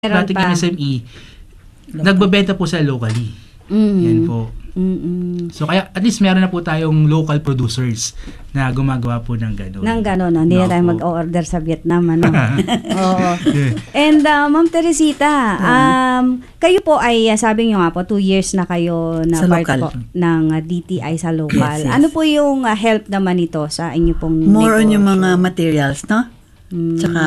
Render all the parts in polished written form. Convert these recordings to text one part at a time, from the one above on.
Meron ating pa. MSME, nagbebenta po sa locally. Yan po. So kaya at least meron na po tayong local producers na gumagawa po ng gano'n. Nang gano'n, no? Hindi na tayo Opo. mag-order sa Vietnam, ano? Oo. And Ma'am Teresita, kayo po ay, sabi nyo nga po, 2 years na kayo na Sa part local. po ng DTI sa local. Yes, yes. Ano po yung help naman ito sa inyo pong More on yung negosyo? mga materials, no? Tsaka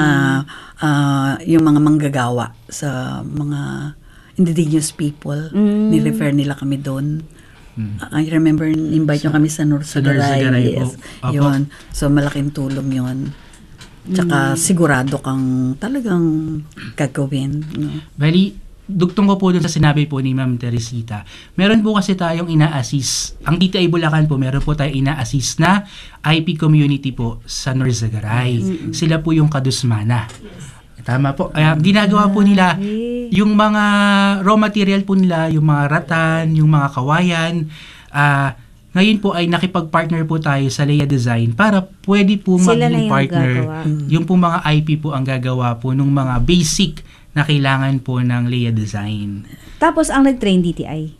yung mga manggagawa sa mga indigenous people. Ni-refer nila kami doon. I remember, invite nyo kami sa Norzagaray. Norzagaray po. Yes. Opo. Yun. So, malaking tulong yun. Tsaka sigurado kang talagang gagawin. No? Bali, dugtong ko po dun sa sinabi po ni Ma'am Teresita. Meron po kasi tayong ina-assist. Ang DTI Bulacan po, meron po tayong ina-assist na IP community po sa Norzagaray. Sila po yung kadusmana. Tama po. Ginagawa po nila yung mga raw material po nila, yung mga ratan, yung mga kawayan. Ngayon po ay nakipag-partner po tayo sa Leia Design para pwede po Sila na maging yung partner. gagawa. Yung po mga IP po ang gagawa po ng mga basic na kailangan po ng Leia Design. Tapos, ang nag-train DTI?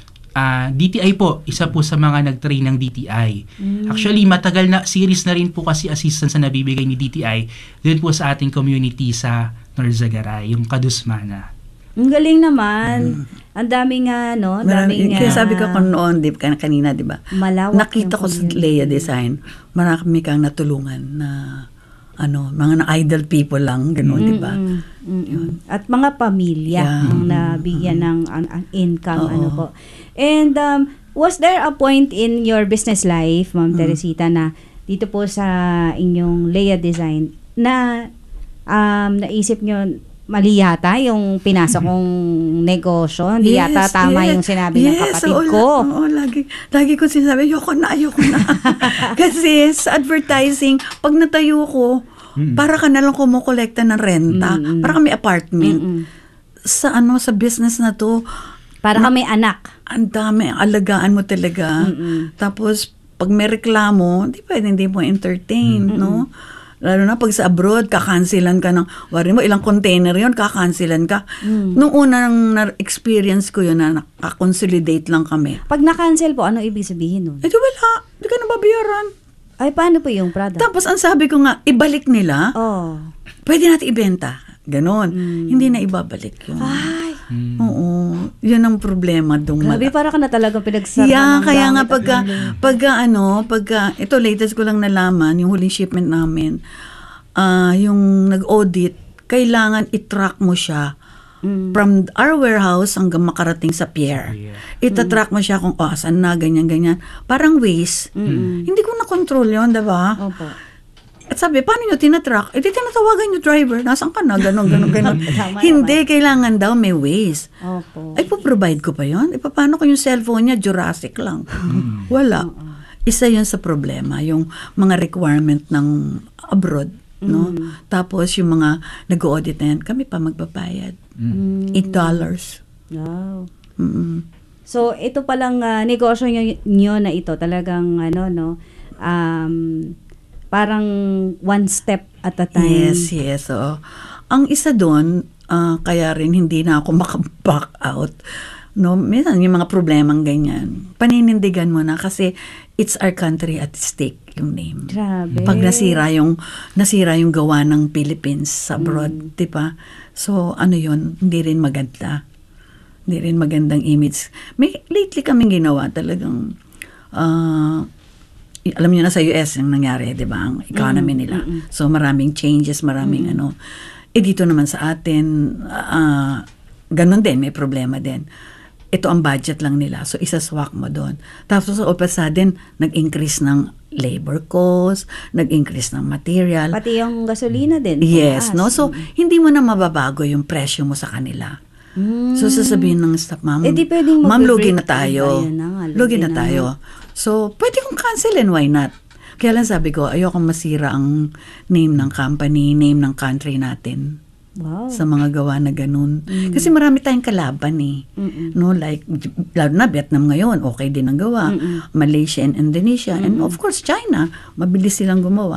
DTI po, isa po sa mga nag-train ng DTI. Actually, matagal na series na rin po kasi assistance na nabibigay ni DTI doon po sa ating community sa Norzagaray, yung Kadusmana. Ang galing naman. Ang daming, no? Daming, Kaya sabi ko kung noon, kanina, di ba? malawak Nakita yung ko sa community. Leia Design, marami kang natulungan na mga na-idle people lang, gano'n, di ba? At mga pamilya Yeah. ang nabigyan ng ang income, Oo. ano po. And was there a point in your business life, Ma'am Teresita, na dito po sa inyong Leia Design na naisip nyo mali yata yung pinasok kong negosyo? Hindi yata tama yung sinabi ng kapatid ko. Oo, lagi ko sinasabi, ayoko na. Kasi sa advertising, pag natayo ko, para ka nalang kumukolekta ng renta. Para kami apartment. Sa business na to, Para kami anak. ang dami, alagaan mo talaga. Tapos, pag may reklamo, hindi mo entertain, no? Lalo na pag sa abroad, kakansilan ka ng, wari mo, ilang container yon kakansilan ka. Nung unang na-experience ko yun, na nakakonsolidate lang kami. Pag na-cancel po, ano ibig sabihin nun? Eh, di wala. Di ka nababayaran. Ay, paano po yung product? Tapos, ang sabi ko nga, ibalik nila, Oh. pwede natin ibenta. Ganon. Hindi na ibabalik yun. Ay, Oo. Yun ang problema doon. grabe, para ka na talagang pinagsarap ng Kaya nga gamit at pagka ito latest ko lang nalaman, yung huling shipment namin, yung nag-audit, kailangan i-track mo siya from our warehouse hanggang makarating sa pier. Itatrack mo siya kung saan na, ganyan. Parang waste. Hindi ko na-control yun, diba? Opo. At sabi, paano nyo tinatrack? Eh, di tinatawagan yung driver. Nasaan ka na? Ganon. Tama Hindi, kailangan daw may waste. Opo. Ay, provide ko pa yun? E, paano ko yung cellphone niya? Jurassic lang. Wala. Isa yun sa problema, yung mga requirement ng abroad. No? Tapos, yung mga nag-audit na yan, kami pa magbabayad. $8. Wow. Mm-mm. So, ito palang negosyo nyo na ito, talagang parang one step at a time. Yes. So, ang isa doon, kaya rin hindi na ako makaback out. No, minsan yung mga problemang ganyan, paninindigan mo na kasi it's our country at stake yung name. Grabe. Pag nasira yung gawa ng Philippines sa abroad, 'di ba? So yun, hindi rin maganda. Hindi rin magandang image. Lately kaming ginawa talagang alam niyo na sa US yung nangyari, 'di ba? Ang economy nila. So maraming changes, maraming dito naman sa atin ganun din, may problema din. Ito ang budget lang nila. So isaswak mo doon. Tapos all of a sudden nag-increase ng labor cost, nag-increase ng material. Pati yung gasolina din. Yes, tumaas. no? So hindi mo na mababago yung presyo mo sa kanila. So sasabihin ng staff, ma'am, di pwedeng ma'am, lugi mag-break na tayo. even. Ayun na nga, Lugi na tayo. So, pwede kong cancelin, why not? Kaya lang sabi ko, ayokong masira ang name ng company, name ng country natin. Wow. Sa mga gawa na ganun. Kasi marami tayong kalaban eh. No, like, lalo na Vietnam ngayon, okay din ang gawa. Malaysia and Indonesia. And of course, China, mabilis silang gumawa.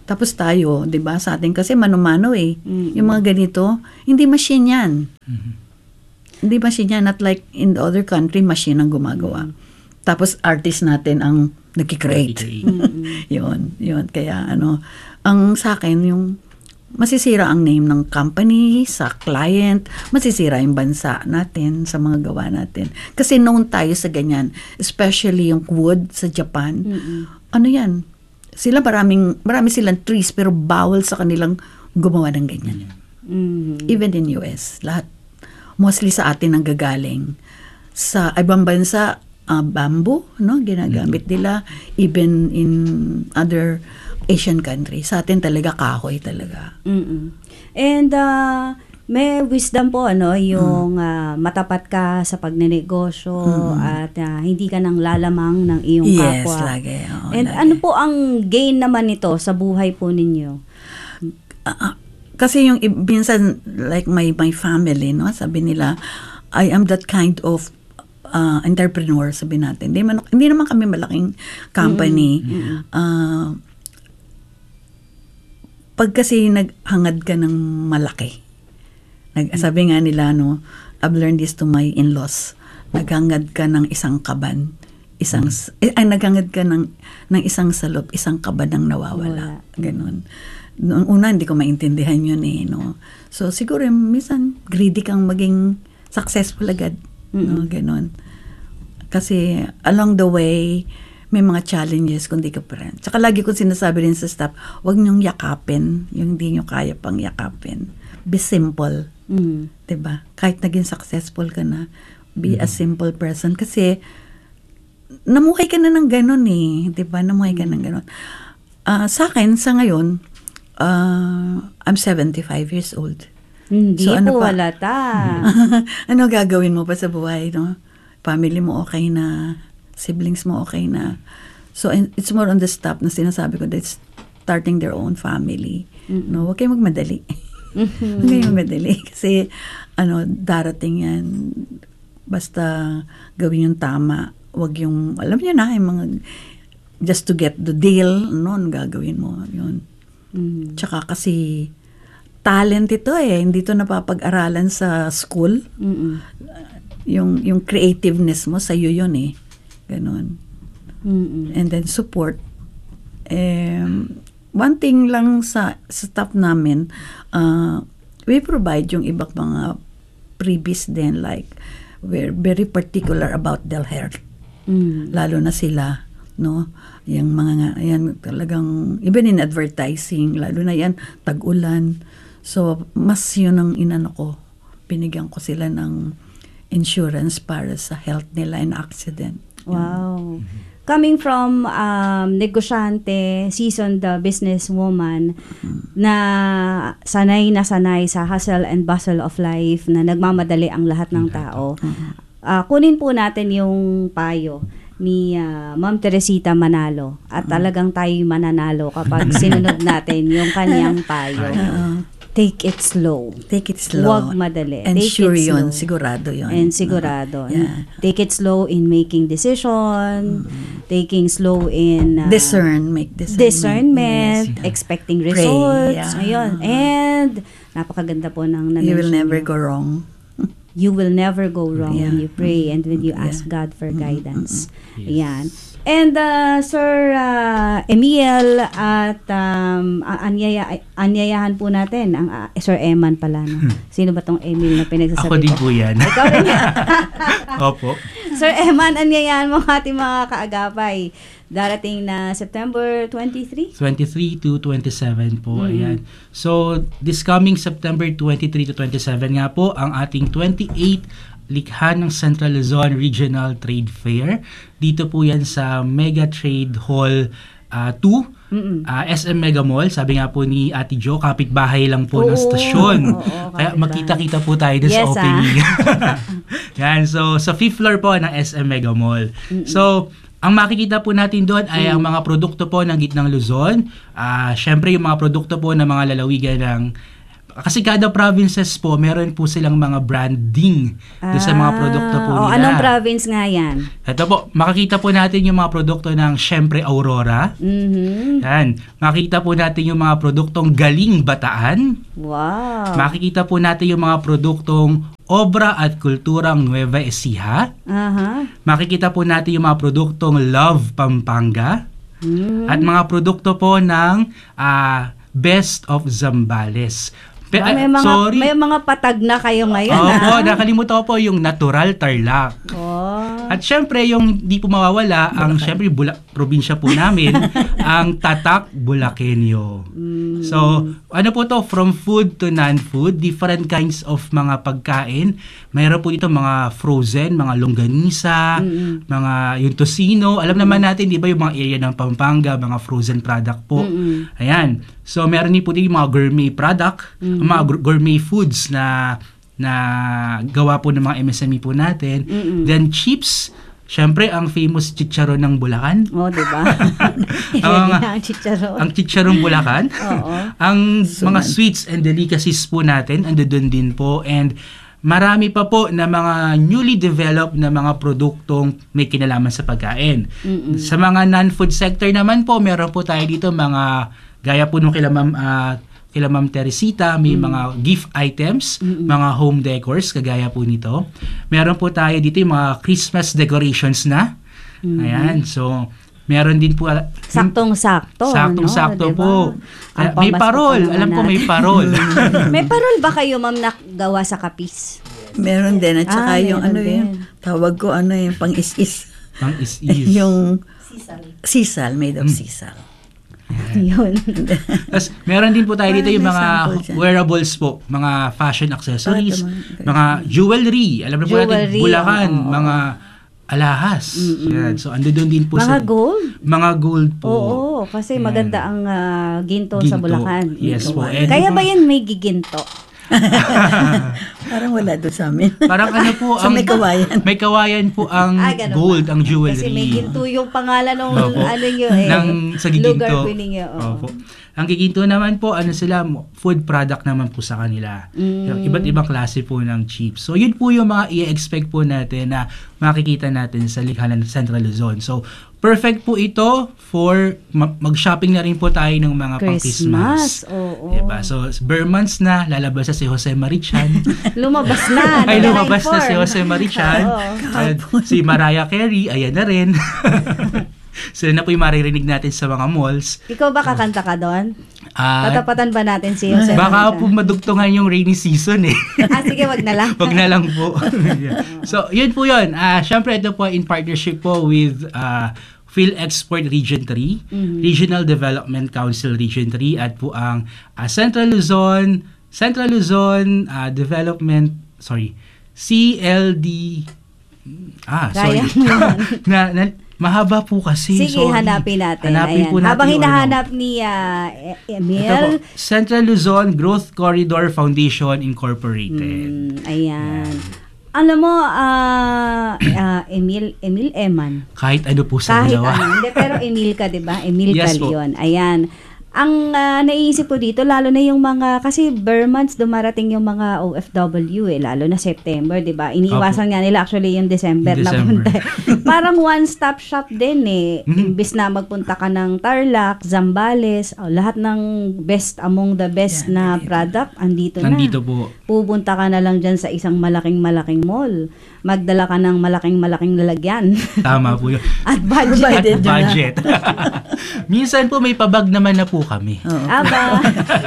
Tapos tayo, 'di ba? Sa atin kasi mano-mano eh. Yung mga ganito, hindi machine 'yan. Hindi machine 'yan, not like in the other country machine ang gumagawa. Tapos artist natin ang nagki-create. Yun. Kaya ang sa akin yung masisira ang name ng company, sa client, masisira yung bansa natin sa mga gawa natin. Kasi known tayo sa ganyan, especially yung wood sa Japan. Ano yan? Sila marami silang trees pero bawal sa kanilang gumawa ng ganyan. Even in US, lahat. Mostly sa atin ang gagaling. Sa ibang bansa, bamboo, ginagamit nila. Even in other Asian countries. Sa atin talaga kahoy talaga. And may wisdom po yung matapat ka sa pagnenegosyo at hindi ka nang lalamang ng iyong kapwa. Yes, lagi. Oo, And lagi. ano po ang gain naman nito sa buhay po ninyo? Kasi yung minsan like my family, sabi nila, I am that kind of entrepreneur, sabi natin. Hindi naman kami malaking company. Pag kasi naghangad ka ng malaki, sabi nga nila, I've learned this to my in-laws, naghangad ka ng isang kaban, naghangad ka ng isang salop, isang kaban ang nawawala. Ganon. Noong una, hindi ko maintindihan yun So, siguro, minsan, greedy kang maging successful agad. Ganon. Kasi, along the way, may mga challenges kung di ka pa rin. Tsaka lagi ko sinasabi rin sa staff, huwag niyong yakapin, yung hindi niyo kaya pang yakapin. Be simple. Diba? Kahit naging successful ka na, be a simple person. Kasi, namuhay ka na ng ganon Diba? Namuhay ka ng ganon. Sa akin, sa ngayon, I'm 75 years old. Hindi so, po halata. Ano gagawin mo pa sa buhay, Family mo okay na, siblings mo okay na. So, it's more on the staff na sinasabi ko that starting their own family. Huwag kayong magmadali. Huwag kayong magmadali. Kasi, darating yan. Basta gawin yung tama. Huwag yung, alam niyo na, yung mga, just to get the deal, gagawin mo. Yun. Tsaka kasi, talent ito Hindi ito napapag-aralan sa school. Yung creativeness mo, sa'yo yun Ganon. And then support. One thing lang sa staff namin, we provide yung ibang mga freebies din, like we're very particular about their health. Lalo na sila, yung mga yan talagang even in advertising, lalo na yan tag-ulan. So mas yun ang inano ko, binigyan ko sila ng insurance para sa health nila in accident. Wow. Coming from negosyante, seasoned businesswoman na sanay sa hustle and bustle of life na nagmamadali ang lahat ng tao. Kunin po natin yung payo ni Ma'am Teresita Manalo at talagang tayo mananalo kapag sinunod natin yung kanyang payo. Take it slow. Take it slow. Huwag madali. And Take sure it yun. slow. Sigurado yun. And sigurado. Yeah. Take it slow in making decision. Taking slow in make discernment. Yes. Expecting Pray. results. Yeah. Ayun. And napakaganda po ng You will never go wrong. You will never go wrong when Yeah. you pray and when you ask God for guidance. Ayan. And Sir Emil at anyayahan po natin ang Sir Eman pala. Sino ba tong Emil na pinagsasabi Ako din po yan. Ikaw rin yan. Opo. Sir Eman, anyayahan mo ating mga kaagapay. Darating na September 23? 23 to 27 po. Ayan. So, this coming September 23 to 27 nga po ang ating 28 likha ng Central Luzon Regional Trade Fair. Dito po yan sa Mega Trade Hall 2, SM Mega Mall. Sabi nga po ni Ate Jo, kapitbahay lang po ng stasyon. Kaya magkita-kita po tayo dun sa opening. Yan. So, sa 5th floor po ng SM Mega Mall. So, ang makikita po natin doon ay ang mga produkto po ng Gitnang Luzon. Syempre, yung mga produkto po ng mga lalawigan ng kasi kada provinces po, meron po silang mga branding doon sa mga produkto po nila. Anong province nga yan? Ito po, makikita po natin yung mga produkto ng syempre Aurora. Yan. Makikita po natin yung mga produktong Galing Bataan. Wow. Makikita po natin yung mga produktong Obra at Kulturang Nueva Ecija. Makikita po natin yung mga produktong Love Pampanga. At mga produkto po ng Best of Zambales. May mga patag na kayo ngayon. Opo, nakalimutan ko po yung Natural Tarlac. At syempre, yung di po mawawala, ang syempre probinsya po namin, ang Tatak Bulakenyo. So, ano po to? From food to non-food, different kinds of mga pagkain. Mayroon po dito mga frozen, mga longganisa, mga yung tocino. Alam naman natin, di ba, yung mga area ng Pampanga, mga frozen product po. Ayan. So, meron din po dito yung mga gourmet product, mga gourmet foods na gawa po ng mga MSME po natin. Then, chips. Siyempre, ang famous chicharon ng Bulacan. Di ba? Ang chicharon. Ang chicharon Bulacan. Ang mga sweets and delicacies po natin, andun din po. And marami pa po na mga newly developed na mga produktong may kinalaman sa pagkain. Sa mga non-food sector naman po, meron po tayo dito mga, gaya po nung kila Ma'am Teresita, may mga gift items, mga home decors, kagaya po nito. Meron po tayo dito yung mga Christmas decorations na. Ayan, so meron din po saktong-sakto. Saktong-sakto, diba? po. May parol. Alam ko may parol. May parol ba kayo, ma'am, na gawa sa kapis? Meron din. At saka yung din. tawag ko yung pang-is-is. Pang-is-is. Yung sisal, made of sisal. Yun. Tapos, meron din po tayo dito yung mga wearables po, mga fashion accessories, mga jewelry. Alam na po natin, Bulacan, mga alahas. Yan. So, ando doon din po mga gold? Mga gold po. Oo, kasi maganda ang ginto sa Bulacan. Yes po. Kaya ba yan may giginto? Parang wala doon sa amin. Parang ano po, so may kawayan. May kawayan po ang gold, ang jewelry. Kasi may ginto yung pangalan ng sa giginto. Lugar po ninyo. Opo. Ang giginto naman po, sila, food product naman po sa kanila. Iba't ibang klase po ng chips. So, yun po yung mga i-expect po natin na makikita natin sa likha ng Central Luzon. So, perfect po ito for mag-shopping na rin po tayo ng mga pang-Christmas. Oo. Diba? So, bare months na, lalabas na si Jose Marichan. Lumabas na. Ay, lumabas na si Jose Marichan. Si Mariah Carey, ayan na rin. So, na po yung maririnig natin sa mga malls. Ikaw ba kakanta ka doon? Tatapatan ba natin si Jose? Baka po madugtungan yung rainy season eh. Sige, wag na lang. Wag na lang po. So, yun po yun. Siyempre, ito po in partnership po with PhilExport Region 3, Regional Development Council Region 3, at po ang Central Luzon Development, CLD, sorry. Mahaba po kasi. Sige, sorry. Hanapin natin. Po natin. Habang hinahanap ni Emil. Central Luzon Growth Corridor Foundation Incorporated. Ayan. Alam mo, Emil Eman. Kahit ano po sa dalawa. Hindi, pero Emil ka, diba? Emil yes Calion. Ayan. Ang naisip ko dito, lalo na yung mga, kasi bare months dumarating yung mga OFW lalo na September, di ba? Iniiwasan nga nila actually yung December. Na punta. Parang one-stop shop din Imbis na magpunta ka ng Tarlac, Zambales, lahat ng best among the best na product, andito na. Nandito po. Pupunta ka na lang dyan sa isang malaking mall. Magdala ka ng malaking lalagyan. Tama po yun. At budget. Minsan po may pabag naman na po kami. Aba.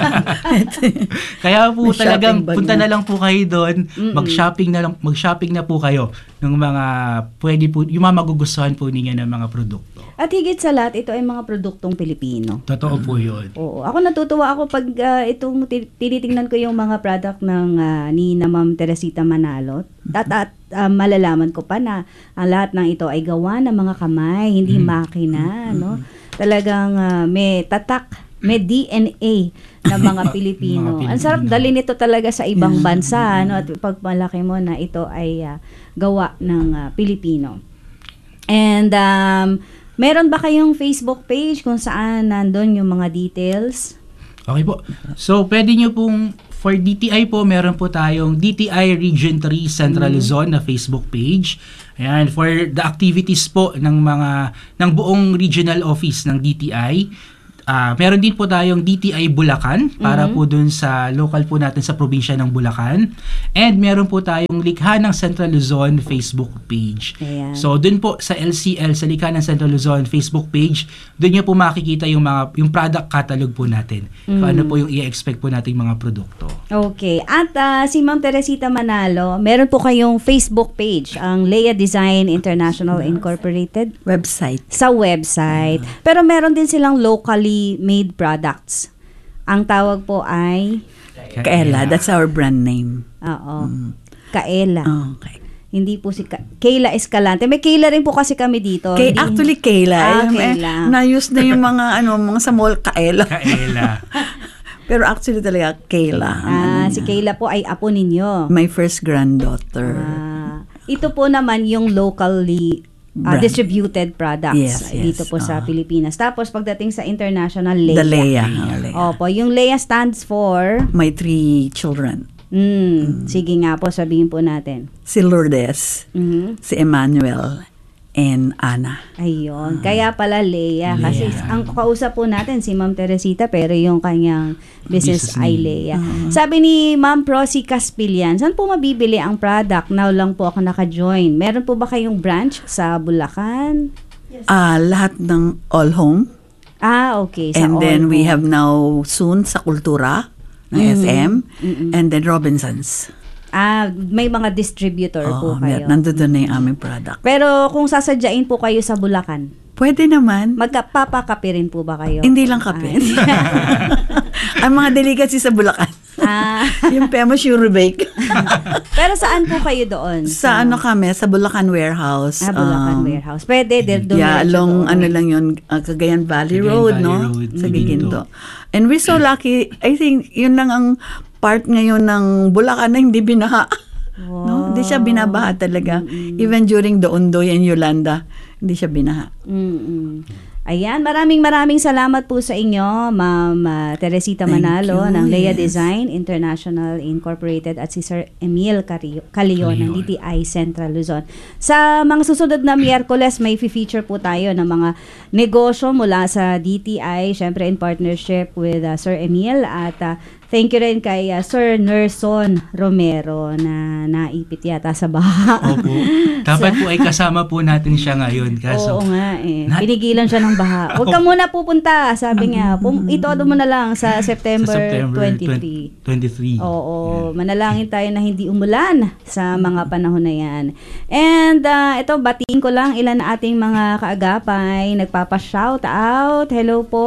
Kaya po talagang punta na lang po kayo doon, mag-shopping na po kayo ng mga pwede po, yung mga magugustuhan po ninyo ng mga produkto. At higit sa lahat, ito ay mga produktong Pilipino. Totoo po yun. Oo. Ako natutuwa ako pag itong tinitingnan ko yung mga product ng ni na Ma'am Teresita Manalo. At malalaman ko pa na ang lahat ng ito ay gawa ng mga kamay, hindi makina, no? Talagang may tatak, may DNA ng mga Pilipino. Ang sarap dali nito talaga sa ibang bansa, no? At pagmalaki mo na ito ay gawa ng Pilipino. And meron ba kayong Facebook page kung saan nandun yung mga details? Okay po. So, pwede nyo pong For DTI po, meron po tayong DTI Region 3 Central Luzon na Facebook page. Ayan, for the activities po ng buong regional office ng DTI, meron din po tayong DTI Bulacan para po dun sa local po natin sa probinsya ng Bulacan. And meron po tayong Likha ng Central Luzon Facebook page. Ayan. So dun po sa LCL, sa Likha ng Central Luzon Facebook page, dun niyo po makikita yung product catalog po natin. Kung ano po yung i-expect po nating mga produkto. Okay. At si Ma'am Teresita Manalo, meron po kayong Facebook page, ang Leia Design International Incorporated. Website. Sa website. Pero meron din silang locally made products. Ang tawag po ay Kaela, that's our brand name. oo. Kaela. Okay. Hindi po si Kayla Escalante. May Kayla rin po kasi kami dito. Actually, Kaela. Kayla. Na-use na yung mga sa mall, Kaela. Kaela. Pero actually talaga, Kayla. Si Kayla po ay apo ninyo. My first granddaughter. Ito po naman yung locally distributed products Yes, dito po sa Pilipinas. Tapos pagdating sa international, Leia. The Leia. Opo, yung Leia stands for My 3 children. Sige nga po, sabihin po natin. Si Lourdes, si Emmanuel, and Ana. Ayun. Kaya pala Leia. Kasi ang kausap po natin si Ma'am Teresita, pero yung kanyang business ay Leia. Sabi ni Ma'am Prosy Caspilian, saan po mabibili ang product? Now lang po ako naka-join. Meron po ba kayong branch sa Bulacan? Lahat ng All Home. Okay. Sa And then All we Home. have now soon sa Kultura ng SM. And then Robinsons. May mga distributor po kayo. Nandun na yung aming product. Pero kung sasadyain po kayo sa Bulacan, Pwede naman. magpapakape rin po ba kayo? Hindi lang kape. Ang mga delicacy sa Bulacan. Yung Pemo Sure Bake. Pero saan po kayo doon? Sa kami, sa Bulacan Warehouse. Bulacan Warehouse. Pwede, doon. Along lang yun, Cagayan Valley Cagayan Road, Valley no? Road, Sa Giginto. And we're so lucky, I think, yun lang ang part ngayon ng Bulacan na hindi binaha. Wow. No? Hindi siya binabaha talaga. Even during the Ondoy and Yolanda, hindi siya binaha. Ayan, maraming salamat po sa inyo, Ma'am Teresita Thank Manalo you, ng Leia yes. Design International Incorporated at si Sir Emil Calion ng DTI Central Luzon. Sa mga susunod na Miyerkules, may feature po tayo ng mga negosyo mula sa DTI, syempre in partnership with Sir Emil, at thank you rin kay Sir Nerson Romero na naipit yata sa baha. Opo. Dapat po ay kasama po natin siya ngayon. Kaso, Oo nga eh. Pinigilan siya ng baha. Huwag ka muna pupunta, sabi niya. Itodo mo na lang sa September 23. 23. Oo. Manalangin tayo na hindi umulan sa mga panahon na yan. And ito, batiin ko lang ilan na ating mga kaagapay. Nagpapa-shout out. Hello po.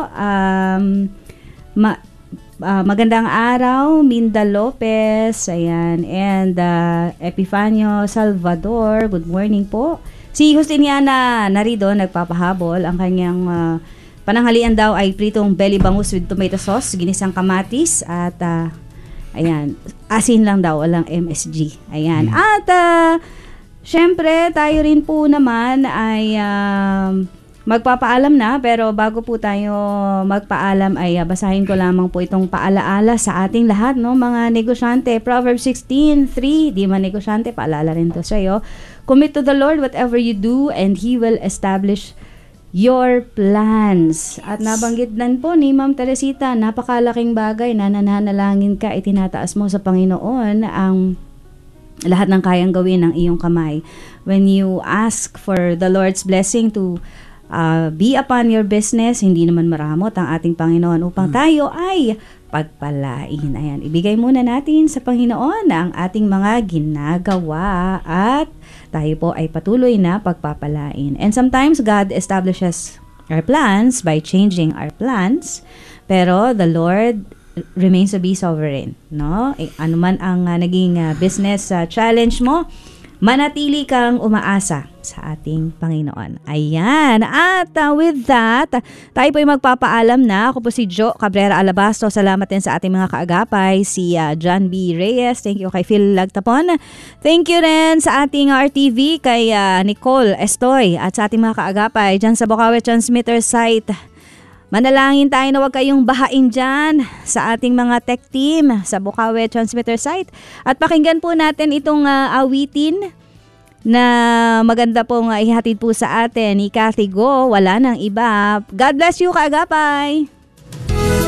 Magandang araw, Minda Lopez, ayan, and Epifanio Salvador, good morning po. Si Justiniana Narido, nagpapahabol, ang kanyang pananghalian daw ay pritong belly bangus with tomato sauce, ginisang kamatis, at ayan, asin lang daw, walang MSG, ayan. At syempre, tayo rin po naman ay magpapaalam na, pero bago po tayo magpaalam ay basahin ko lamang po itong paalaala sa ating lahat, no, mga negosyante. Proverbs 16:3, di man negosyante, paalala rin to sa'yo. Commit to the Lord whatever you do and He will establish your plans. At nabanggit din po ni Ma'am Teresita, napakalaking bagay na nananalangin ka, itinataas mo sa Panginoon ang lahat ng kayang gawin ng iyong kamay. When you ask for the Lord's blessing to be upon your business, hindi naman maramot ang ating Panginoon upang tayo ay pagpalain. Ayan, ibigay muna natin sa Panginoon ang ating mga ginagawa at tayo po ay patuloy na pagpapalain. And sometimes God establishes our plans by changing our plans, pero the Lord remains to be sovereign, no? Ano man ang naging business challenge mo, manatili kang umaasa sa ating Panginoon. Ayan. At with that, tayo po ay magpapaalam na. Ako po si Jo Cabrera Alabasto. Salamat din sa ating mga kaagapay. Si John B. Reyes. Thank you kay Phil Lagtapon. Thank you rin sa ating RTV kay Nicole Estoy at sa ating mga kaagapay dyan sa Bocaue Transmitter site. Manalangin tayo na huwag kayong bahain dyan sa ating mga tech team sa Bukawe Transmitter Site. At pakinggan po natin itong awitin na maganda pong ihatid po sa atin ni Cathy Go. Wala nang iba. God bless you, kaagapay!